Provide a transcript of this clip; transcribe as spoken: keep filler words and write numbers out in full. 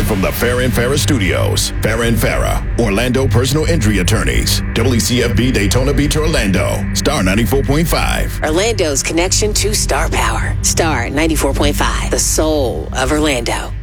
from the Farah and Farah Studios. Farah and Farah, Orlando Personal Injury Attorneys. W C F B Daytona Beach, Orlando. Star ninety-four point five. Orlando's connection to Star Power. Star ninety-four point five, the soul of Orlando.